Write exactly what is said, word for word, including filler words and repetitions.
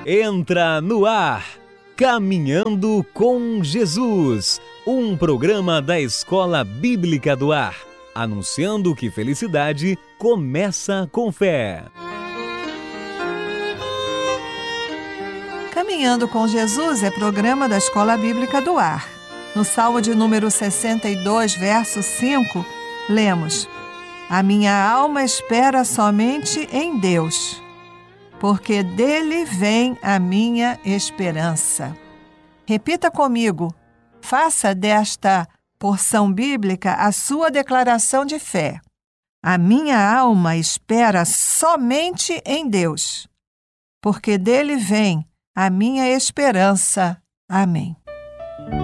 Entra no ar, Caminhando com Jesus, um programa da Escola Bíblica do Ar, anunciando que felicidade começa com fé. Caminhando com Jesus é programa da Escola Bíblica do Ar. No Salmo de número sessenta e dois, verso cinco, lemos: A minha alma espera somente em Deus, porque dele vem a minha esperança. Repita comigo, faça desta porção bíblica a sua declaração de fé. A minha alma espera somente em Deus, porque dele vem a minha esperança. Amém.